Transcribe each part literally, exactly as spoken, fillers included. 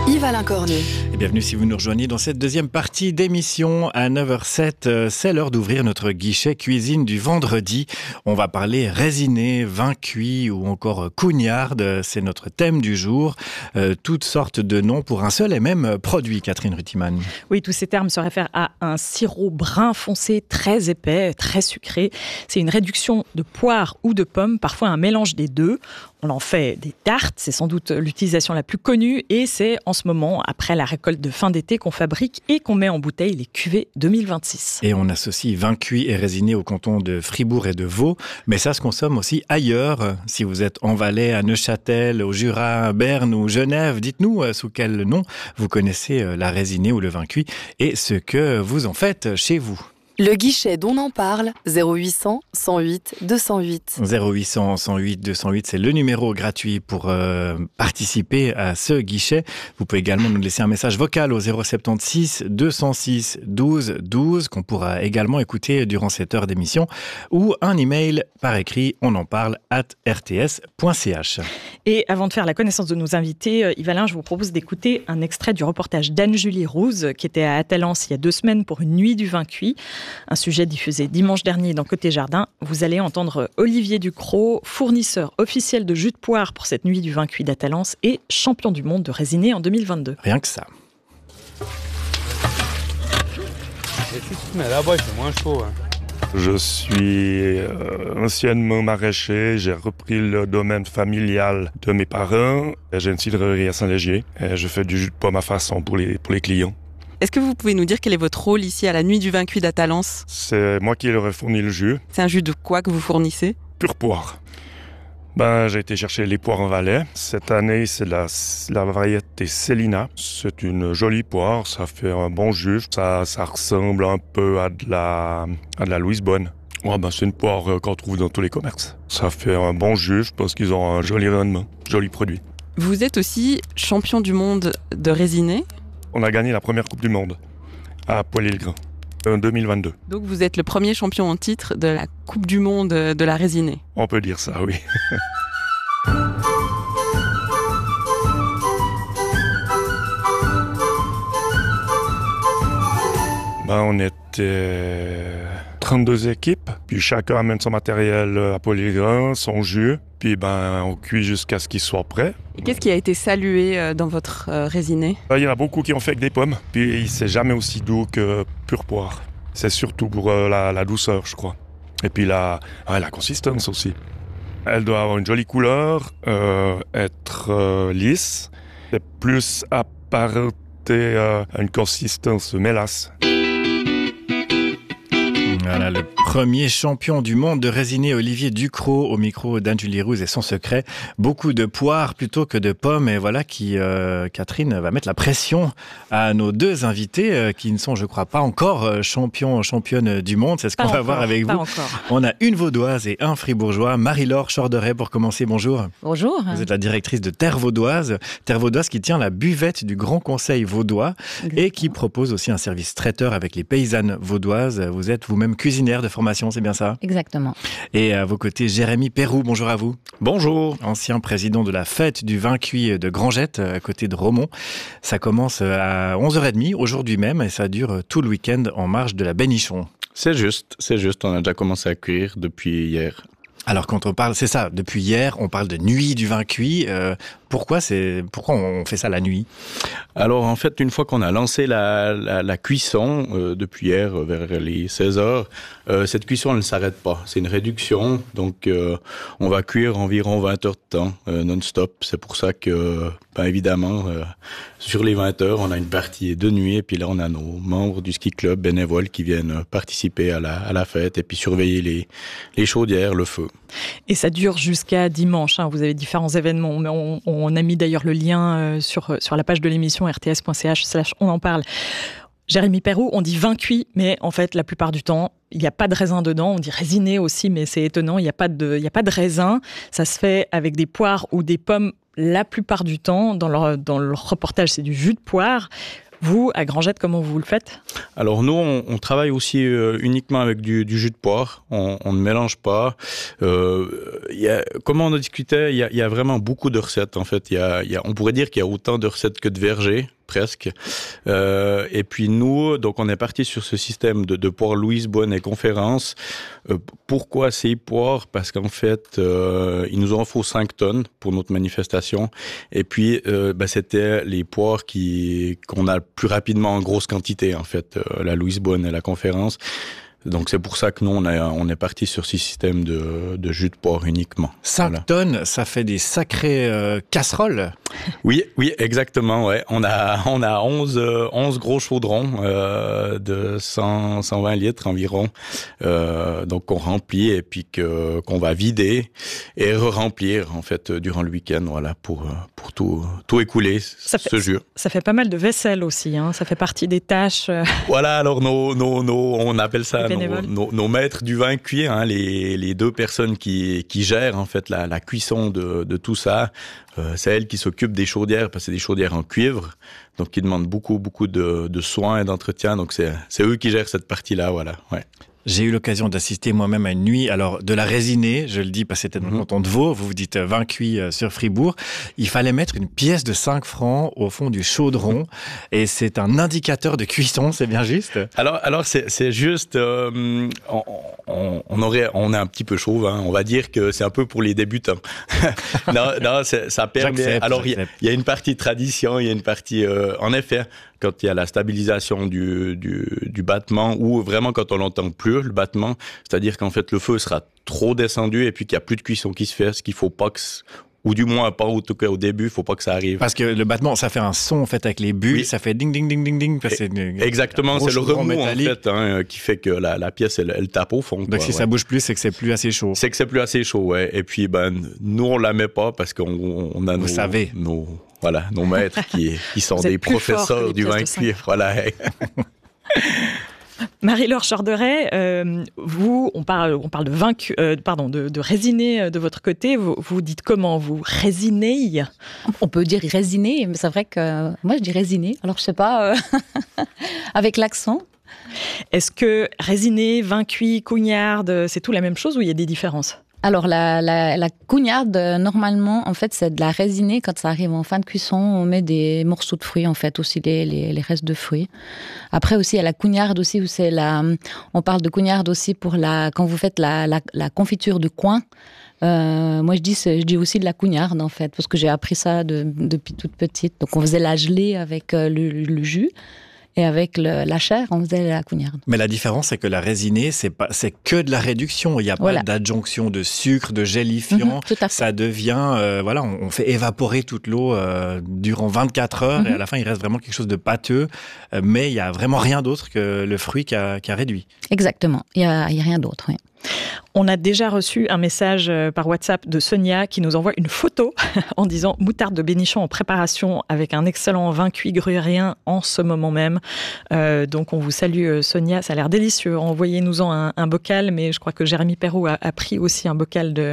Yves-Alain Cornu. Et bienvenue si vous nous rejoignez dans cette deuxième partie d'émission. À neuf heures sept, c'est l'heure d'ouvrir notre guichet cuisine du vendredi. On va parler raisiné, vin cuit ou encore cougnarde. C'est notre thème du jour. Euh, toutes sortes de noms pour un seul et même produit, Catherine Ruttimann. Oui, tous ces termes se réfèrent à un sirop brun foncé, très épais, très sucré. C'est une réduction de poire ou de pommes, parfois un mélange des deux. On en fait des tartes, c'est sans doute l'utilisation la plus connue et c'est en ce moment, après la récolte de fin d'été, qu'on fabrique et qu'on met en bouteille les cuvées deux mille vingt-six. Et on associe vin cuit et raisiné au canton de Fribourg et de Vaud, mais ça se consomme aussi ailleurs. Si vous êtes en Valais, à Neuchâtel, au Jura, Berne ou Genève, dites-nous sous quel nom vous connaissez la raisinée ou le vin cuit et ce que vous en faites chez vous. Le guichet dont on en parle, zéro huit cents, cent huit, deux cent huit. zéro huit cents, cent huit, deux cent huit, c'est le numéro gratuit pour euh, participer à ce guichet. Vous pouvez également nous laisser un message vocal au zéro soixante-seize, deux cent six, douze, douze, qu'on pourra également écouter durant cette heure d'émission, ou un email par écrit, on en parle, at r t s point c h. Et avant de faire la connaissance de nos invités, Yves-Alain, je vous propose d'écouter un extrait du reportage d'Anne-Julie Rouz, qui était à Attalens il y a deux semaines pour une nuit du vin cuit. Un sujet diffusé dimanche dernier dans Côté Jardin. Vous allez entendre Olivier Ducrot, fournisseur officiel de jus de poire pour cette nuit du vin cuit d'Attalens et champion du monde de raisiné en deux mille vingt-deux. Rien que ça. Et si tu te mets là-bas, il fait moins chaud. Hein. Je suis euh, anciennement maraîcher, j'ai repris le domaine familial de mes parents. J'ai une cidrerie à Saint-Légier et je fais du jus de pomme à façon pour les, pour les clients. Est-ce que vous pouvez nous dire quel est votre rôle ici à la nuit du vin cuit d'Attalens ? C'est moi qui leur ai fourni le jus. C'est un jus de quoi que vous fournissez ? Pure poire. Ben, j'ai été chercher les poires en Valais. Cette année, c'est la, la variété Célina. C'est une jolie poire, ça fait un bon jus. Ça, ça ressemble un peu à de la, à de la Louise Bonne. Ouais, ben, c'est une poire qu'on trouve dans tous les commerces. Ça fait un bon jus, je pense qu'ils ont un joli rendement, joli produit. Vous êtes aussi champion du monde de raisiné. On a gagné la première Coupe du Monde à Poilier-le-Grand en deux mille vingt-deux. Donc vous êtes le premier champion en titre de la Coupe du Monde de la raisinée. On peut dire ça, oui. Ben, on était trente-deux équipes, puis chacun amène son matériel à Poilier-le-Grand, son jus, puis ben, on cuit jusqu'à ce qu'il soit prêt. Et qu'est-ce qui a été salué dans votre euh, raisiné ? Il y en a beaucoup qui ont fait avec des pommes, puis c'est jamais aussi doux que pure poire. C'est surtout pour euh, la, la douceur, je crois. Et puis la, ouais, la consistance aussi. Elle doit avoir une jolie couleur, euh, être euh, lisse, et plus apparenter euh, à une consistance mélasse. Voilà, le premier champion du monde de raisiné, Olivier Ducrot, au micro d'Anne-Julie Rouz et son secret. Beaucoup de poires plutôt que de pommes. Et voilà qui, euh, Catherine, va mettre la pression à nos deux invités euh, qui ne sont, je crois, pas encore champions, championnes du monde. C'est ce qu'on pas va encore, voir avec vous. Encore. On a une vaudoise et un fribourgeois. Marie-Laure Chorderet, pour commencer, bonjour. Bonjour. Vous êtes la directrice de Terre Vaudoise. Terre Vaudoise qui tient la buvette du Grand Conseil vaudois et qui propose aussi un service traiteur avec les paysannes vaudoises. Vous êtes vous-même cuisinière de formation, c'est bien ça ? Exactement. Et à vos côtés, Jérémy Perroux, bonjour à vous. Bonjour. Ancien président de la fête du vin cuit de Grangette, à côté de Romont. Ça commence à onze heures trente, aujourd'hui même, et ça dure tout le week-end en marge de la Bénichon. C'est juste, c'est juste, on a déjà commencé à cuire depuis hier. Alors quand on parle, c'est ça, depuis hier, on parle de nuit du vin cuit. Euh, pourquoi, c'est, pourquoi on fait ça la nuit ? Alors en fait, une fois qu'on a lancé la, la, la cuisson, euh, depuis hier euh, vers les seize heures, euh, cette cuisson elle ne s'arrête pas. C'est une réduction, donc euh, on va cuire environ vingt heures de temps, euh, non-stop. C'est pour ça que, ben, évidemment, euh, sur les vingt heures, on a une partie de nuit, et puis là on a nos membres du ski club bénévoles qui viennent participer à la, à la fête, et puis surveiller les, les chaudières, le feu. Et ça dure jusqu'à dimanche, hein. Vous avez différents événements. On, on a mis d'ailleurs le lien euh, sur, sur la page de l'émission r t s point c h slash on en parle. Jérémy Perroux, on dit vin cuit, mais en fait, la plupart du temps, il n'y a pas de raisin dedans. On dit raisiné aussi, mais c'est étonnant, il n'y a pas de, il n'y a pas de raisin. Ça se fait avec des poires ou des pommes la plupart du temps. Dans leur, dans leur reportage, c'est du jus de poire. Vous, à Grangette, comment vous le faites ? Alors nous, on, on travaille aussi euh, uniquement avec du, du jus de poire. On, on ne mélange pas. Euh, y a, comme on en discutait, il y a, y a vraiment beaucoup de recettes. En fait, y a, y a, on pourrait dire qu'il y a autant de recettes que de vergers, presque. Euh, et puis nous, donc on est parti sur ce système de, de poire Louise Bonne et conférence. Euh, pourquoi ces poires ? Parce qu'en fait, euh, il nous en faut cinq tonnes pour notre manifestation. Et puis, euh, bah, c'était les poires qui qu'on a plus rapidement en grosse quantité, en fait, euh, la Louise Bonne et la conférence. Donc c'est pour ça que nous, on, a, on est parti sur ce système de, de jus de poire uniquement. cinq voilà. tonnes, ça fait des sacrées euh, casseroles. Oui, oui, exactement. Ouais. On a, on a onze, euh, onze gros chaudrons euh, de cent, cent vingt litres environ. Euh, donc qu'on remplit et puis que, qu'on va vider et re-remplir en fait durant le week-end, voilà, pour, pour tout, tout écouler, ça ce fait, jus. Ça fait pas mal de vaisselle aussi, hein. Ça fait partie des tâches. Euh... Voilà, alors nos, nos, nos, on appelle ça nos, nos, nos maîtres du vin cuit, hein, les, les deux personnes qui, qui gèrent en fait la, la cuisson de, de tout ça. Euh, c'est elles qui s'occupent des chaudières, parce que c'est des chaudières en cuivre, donc qui demandent beaucoup, beaucoup de, de soins et d'entretien. Donc c'est, c'est eux qui gèrent cette partie-là, voilà. Ouais. J'ai eu l'occasion d'assister moi-même à une nuit, alors de la résinée, je le dis parce que c'était dans le canton de Vaud, vous vous dites vin cuit sur Fribourg. Il fallait mettre une pièce de cinq francs au fond du chaudron et c'est un indicateur de cuisson, c'est bien juste ? Alors, alors c'est, c'est juste, euh, on, on, on aurait, on est un petit peu chauve, hein, on va dire que c'est un peu pour les débutants. non, non, c'est, ça permet. J'accepte, alors, il y, y a une partie tradition, il y a une partie, euh, en effet. Quand il y a la stabilisation du, du, du battement ou vraiment quand on n'entend plus le battement, c'est-à-dire qu'en fait le feu sera trop descendu et puis qu'il n'y a plus de cuisson qui se fait, ce qu'il faut pas que, ou du moins pas en tout cas au début, il faut pas que ça arrive. Parce que le battement, ça fait un son en fait avec les bulles, oui. Ça fait ding ding ding ding ding. Parce que c'est exactement, c'est le remous métallique. En fait hein, qui fait que la, la pièce elle, elle tape au fond. Donc quoi, si ouais. ça bouge plus, c'est que c'est plus assez chaud. C'est que c'est plus assez chaud, ouais. Et puis ben nous on la met pas parce qu'on on a Vous nos, savez. nos voilà nos maîtres qui, qui sont des professeurs du vin cuit. Voilà. Marie-Laure Chorderet, euh, vous, on parle, on parle de vin, euh, pardon, de, de résiné de votre côté. Vous, vous dites comment ? Vous résinez ? On peut dire résiner, mais c'est vrai que moi je dis résiner. Alors je sais pas, euh, avec l'accent. Est-ce que résiné, vin cuit, cougnarde, c'est tout la même chose ou il y a des différences ? Alors, la, la, la cougnarde, normalement, en fait, c'est de la résinée. Quand ça arrive en fin de cuisson, on met des morceaux de fruits, en fait, aussi les, les, les restes de fruits. Après aussi, il y a la cougnarde aussi, où c'est la... On parle de cougnarde aussi pour la... Quand vous faites la, la, la confiture de coin, euh, moi, je dis, je dis aussi de la cougnarde, en fait, parce que j'ai appris ça de, depuis toute petite. Donc, on faisait la gelée avec le, le jus. Et avec le, la chair, on faisait la cougnarde. Mais la différence, c'est que la résinée, c'est pas, c'est que de la réduction. Il n'y a pas voilà. d'adjonction de sucre, de gélifiant. Mmh, ça devient, euh, voilà, on, on fait évaporer toute l'eau euh, durant vingt-quatre heures. Mmh. Et à la fin, il reste vraiment quelque chose de pâteux. Euh, mais il n'y a vraiment rien d'autre que le fruit qui a, qui a réduit. Exactement. Il n'y a, a rien d'autre, oui. On a déjà reçu un message par WhatsApp de Sonia qui nous envoie une photo en disant « Moutarde de Bénichon en préparation avec un excellent vin cuit gruyérien en ce moment même euh, ». Donc on vous salue Sonia, ça a l'air délicieux. Envoyez-nous-en un, un bocal, mais je crois que Jérémy Perrault a, a pris aussi un bocal de,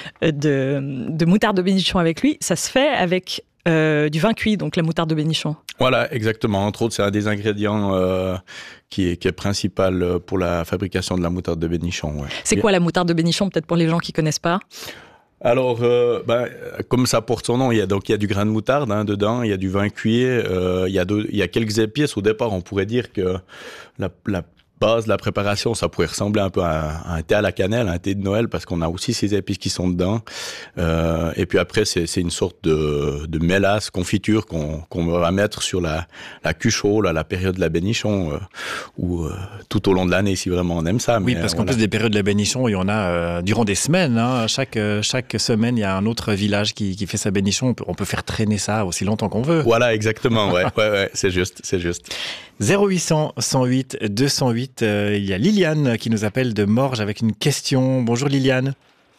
de, de moutarde de Bénichon avec lui. Ça se fait avec euh, du vin cuit, donc la moutarde de Bénichon. Voilà, exactement. Entre autres, c'est un des ingrédients euh, qui, est, qui est principal pour la fabrication de la moutarde de Bénichon. Ouais. C'est quoi la moutarde de Bénichon, peut-être pour les gens qui ne connaissent pas ? Alors, euh, ben, comme ça porte son nom, il y a donc il y a du grain de moutarde hein, dedans, il y a du vin cuit, euh, il y a deux, il y a quelques épices. Au départ, on pourrait dire que la, la base de la préparation, ça pourrait ressembler un peu à, à un thé à la cannelle, un thé de Noël, parce qu'on a aussi ces épices qui sont dedans. Euh, et puis après, c'est, c'est une sorte de, de mélasse, confiture qu'on, qu'on va mettre sur la, la cuchot, là, la période de la Bénichon, euh, ou euh, tout au long de l'année, si vraiment on aime ça. Oui, mais, parce qu'en voilà. plus des périodes de la Bénichon, il y en a euh, durant des semaines. Hein, chaque, euh, chaque semaine, il y a un autre village qui, qui fait sa Bénichon. On peut, on peut faire traîner ça aussi longtemps qu'on veut. Voilà, exactement. Ouais, ouais, ouais, c'est juste, c'est juste. zéro huit cents, cent huit, deux cent huit. Euh, il y a Liliane qui nous appelle de Morges avec une question. Bonjour Liliane.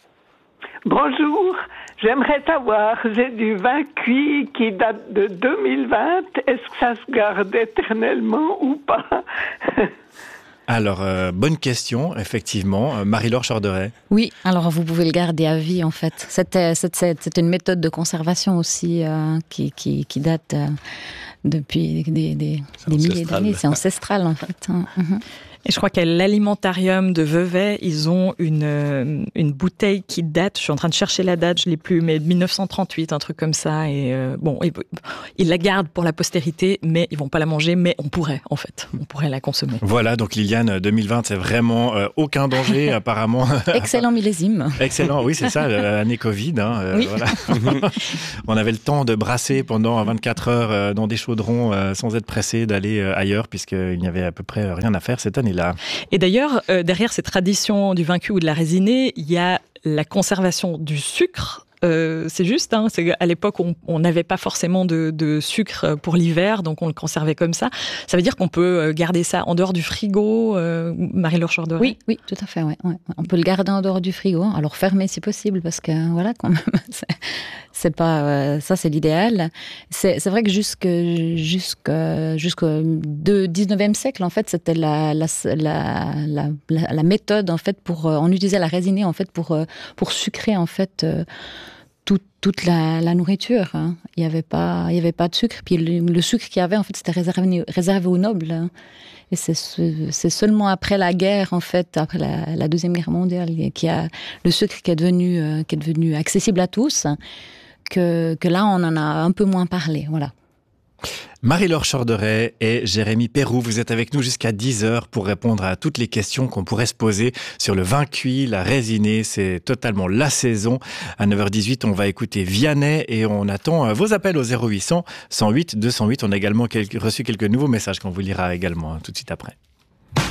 Bonjour. J'aimerais savoir, j'ai du vin cuit qui date de deux mille vingt. Est-ce que ça se garde éternellement ou pas? Alors, euh, bonne question, effectivement. Marie-Laure Chorderet. Oui, alors vous pouvez le garder à vie, en fait. C'était, c'était, c'était une méthode de conservation aussi euh, qui, qui, qui date euh, depuis des, des, des milliers d'années. C'est ancestral, en fait. Mm-hmm. Et je crois qu'à l'alimentarium de Vevey, ils ont une, une bouteille qui date, je suis en train de chercher la date, je ne l'ai plus, mais de mille neuf cent trente-huit, un truc comme ça. Et euh, bon, ils, ils la gardent pour la postérité, mais ils ne vont pas la manger, mais on pourrait, en fait. On pourrait la consommer. Voilà, donc Liliane, deux mille vingt, c'est vraiment euh, aucun danger, apparemment. Excellent millésime. Excellent, oui, c'est ça, l'année Covid. Hein, euh, oui. Voilà. On avait le temps de brasser pendant vingt-quatre heures euh, dans des chaudrons euh, sans être pressé d'aller euh, ailleurs, puisqu'il n'y avait à peu près rien à faire cette année. Là. Et d'ailleurs, euh, derrière ces traditions du vin cuit ou de la résinée, il y a la conservation du sucre. Euh, c'est juste, hein, c'est à l'époque on n'avait pas forcément de, de sucre pour l'hiver, donc on le conservait comme ça. Ça veut dire qu'on peut garder ça en dehors du frigo, euh, Marie-Laure Chorderet? Oui, oui, tout à fait. Ouais, ouais. On peut le garder en dehors du frigo, alors fermé si possible, parce que voilà, quand même, c'est, c'est pas euh, ça, c'est l'idéal. C'est, c'est vrai que jusque jusque jusqu'au dix-neuvième siècle, en fait, c'était la la, la la la la méthode en fait pour on utilisait la résinée en fait pour pour sucrer en fait. Euh, Toute, toute la, la nourriture, hein. Il n'y avait pas, il y avait pas de sucre. Puis le, le sucre qu'il y avait, en fait, c'était réservé, réservé aux nobles. Hein. Et c'est, c'est seulement après la guerre, en fait, après la, la deuxième guerre mondiale, qu'il y a le sucre qui est devenu, euh, qui est devenu accessible à tous, que, que là, on en a un peu moins parlé. Voilà. Marie-Laure Chorderet et Jérémy Perroux, vous êtes avec nous jusqu'à dix heures pour répondre à toutes les questions qu'on pourrait se poser sur le vin cuit, la résinée. C'est totalement la saison. À neuf heures dix-huit, on va écouter Vianney et on attend vos appels au zéro huit cent, cent huit, deux cent huit. On a également quelques, reçu quelques nouveaux messages qu'on vous lira également hein, tout de suite après.